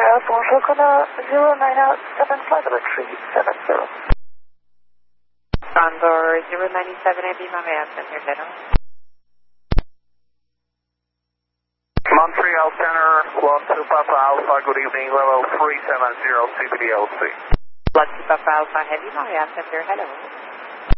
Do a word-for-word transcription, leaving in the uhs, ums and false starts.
Uh, bonjour, Connor, zero nine seven five three seven zero. Condor zero nine seven, Abby Montreal Center, General. Montreal Center, Squad two Papa Alpha, good evening, level three seven zero C B D L C. Blood two Papa Alpha, Heavy Montreal Center, hello.